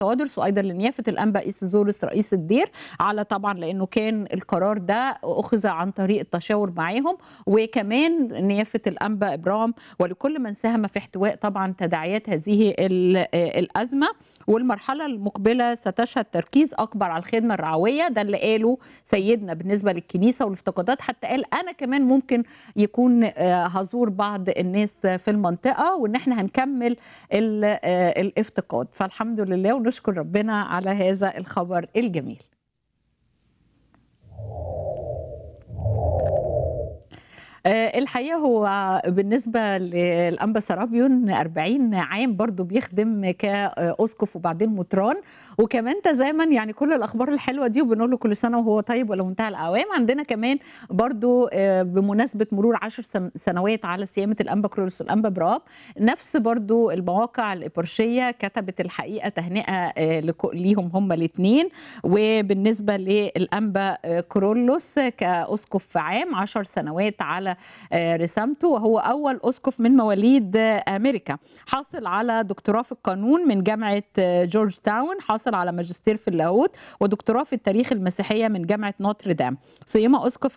تودرس، وأيضًا لنيافة الأنبا إيسيزوروس رئيس الدير، على طبعًا لأنه كان القرار ده أُخِذ عن طريق التشاور معاهم، وكمان نيافة الأنبا إبرام، ولكل من ساهم في احتواء طبعًا تداعيات هذه الأزمة. والمرحلة المقبلة ستشهد تركيز أكبر على الخدمة الرعوية، ده اللي قاله سيدنا بالنسبة للكنيسة والافتقادات، حتى قال أنا كمان ممكن يكون هازور بعض الناس في المنطقة، وإن إحنا هنكمل الافتقاد. فالحمد لله ونشكر ربنا على هذا الخبر الجميل. الحقيقة هو بالنسبة للأنبا سرابيون 40 عام برضه بيخدم كأسقف وبعدين مطران، وكمان تزامن يعني كل الأخبار الحلوة دي وبنقول له كل سنة وهو طيب وإلى منتهى الأعوام. عندنا كمان برضه بمناسبة مرور 10 سنوات على صيامة الأنبا كرولوس والأنبا برام، نفس برضه المواقع الإبرشية كتبت الحقيقة تهنئة ليهم هما الاتنين. وبالنسبة للأنبا كرولوس كأسقف عام 10 سنوات على رسامته، وهو أول أسقف من مواليد أمريكا، حاصل على دكتوراه في القانون من جامعة جورج تاون، حاصل على ماجستير في اللاهوت ودكتوراه في التاريخ المسيحية من جامعة نوتردام. صيام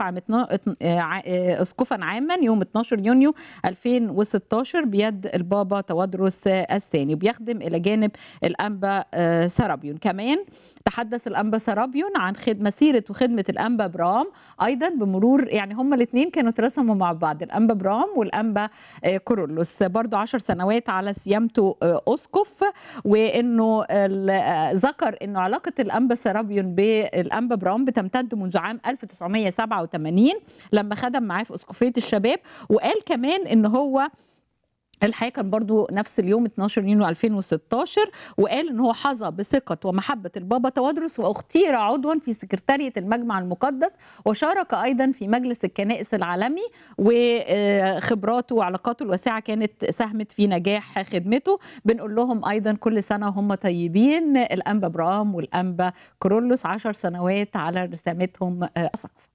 أسقفا عاما يوم 12 يونيو 2016 بيد البابا تودرس الثاني، وبيخدم إلى جانب الأنبا سرابيون. كمان تحدث الأنبا سرابيون عن مسيرة وخدمة الأنبا برام أيضا بمرور، يعني هما الاثنين كانوا اترسموا مع بعض، الأنبا برام والأنبا كورولوس، برضو 10 سنوات على صيامته أسقف. وإنه ذكر إنه علاقة الأنبا سرابيون بالأنبا برام بتمتد منذ عام 1987 لما خدم معاه في أسقفية الشباب. وقال كمان إن هو الحقيقة كان برضو نفس اليوم 12 يونيو 2016، وقال ان هو حظى بثقة ومحبة البابا تودرس، واختير عضوا في سكرتارية المجمع المقدس، وشارك ايضا في مجلس الكنائس العالمي، وخبراته وعلاقاته الواسعة كانت ساهمت في نجاح خدمته. بنقول لهم ايضا كل سنة هم طيبين، الأنبا برام والأنبا كرولوس 10 سنوات على رسامتهم أسقف.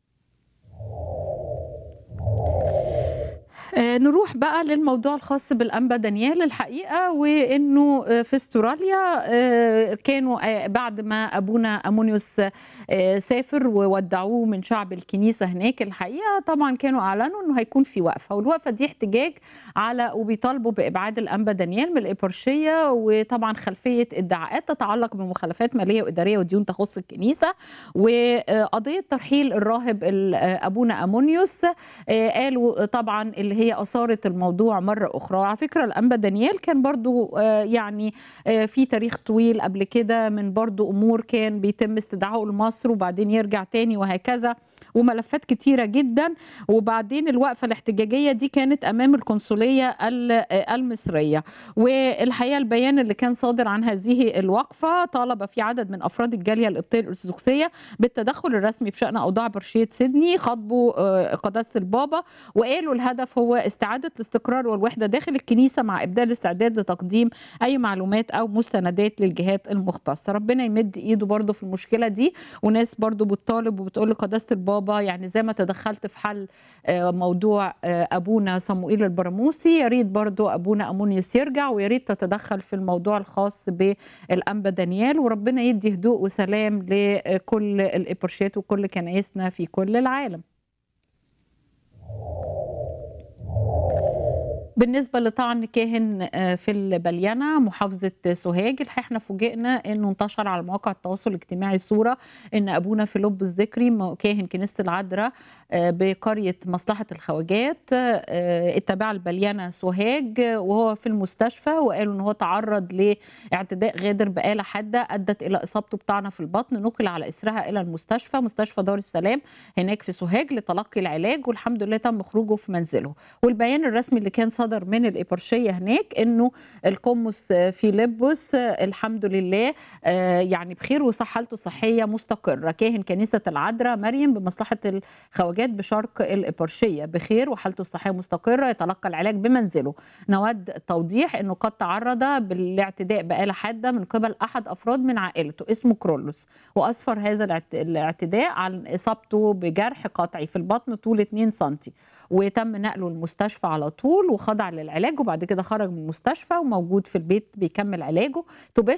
نروح بقى للموضوع الخاص بالأنبا دانيال الحقيقة، وإنه في استراليا كانوا بعد ما أبونا أمونيوس سافر وودعوه من شعب الكنيسة هناك، الحقيقة طبعا كانوا أعلنوا إنه هيكون في وقفة، والوقفة دي احتجاج على وبيطالبوا بإبعاد الأنبا دانيال من الإبرشية، وطبعا خلفية ادعاءات تتعلق بمخالفات مالية وإدارية وديون تخص الكنيسة، وقضية ترحيل الراهب أبونا أمونيوس. قالوا طبعا اللي هي أثارت الموضوع مرة أخرى. وعلى فكرة الأنبا دانيال كان برضو يعني في تاريخ طويل قبل كده من برضو أمور كان بيتم استدعائه لمصر وبعدين يرجع تاني وهكذا، وملفات كتيرة جدا. وبعدين الوقفة الاحتجاجية دي كانت أمام القنصلية المصرية. والحقيقة البيان اللي كان صادر عن هذه الوقفة طالب فيه عدد من أفراد الجالية القبطية الأرثوذكسية بالتدخل الرسمي بشأن أوضاع برشية سيدني، خاطبوا قداسة البابا، وقالوا الهدف هو استعادة الاستقرار والوحدة داخل الكنيسة مع إبدال الاستعداد لتقديم أي معلومات أو مستندات للجهات المختصة. ربنا يمد إيده برضو في المشكلة دي، وناس برضو بتطالب وبتقول لقداسة البابا يعني زي ما تدخلت في حل موضوع أبونا صموئيل البراموسي، يا ريت برضو أبونا أمونيوس يرجع، ويا ريت تتدخل في الموضوع الخاص بالأنبا دانيال، وربنا يدي هدوء وسلام لكل الإبرشيات وكل كنايسنا في كل العالم. بالنسبة لطعن كاهن في البلينة محافظة سوهاج، احنا فوجئنا انه انتشر على مواقع التواصل الاجتماعي صورة ان ابونا فيلبس الذكري كاهن كنيسة العذراء بقرية مصلحة الخواجات التابعة البلينة سوهاج وهو في المستشفى، وقالوا ان هو تعرض لاعتداء غادر بآلة حادة ادت الى اصابته بطعنة في البطن، نقل على اثرها الى مستشفى دار السلام هناك في سوهاج لتلقي العلاج، والحمد لله تم خروجه في منزله. والبيان الرسمي اللي كان صدر من الإبرشية هناك انه القمص فيلبس الحمد لله يعني بخير وحالته الصحية مستقرة، كاهن كنيسة العذراء مريم بمصلحة الخواجات بشرق الإبرشية بخير وحالته الصحية مستقرة، يتلقى العلاج بمنزله. نود التوضيح انه قد تعرض بالاعتداء بآلة حادة من قبل احد افراد من عائلته اسمه كرولوس، واسفر هذا الاعتداء عن اصابته بجرح قطعي في البطن طول 2 سم، وتم نقله المستشفى على طول وخضع للعلاج، وبعد كده خرج من المستشفى وموجود في البيت بيكمل علاجه.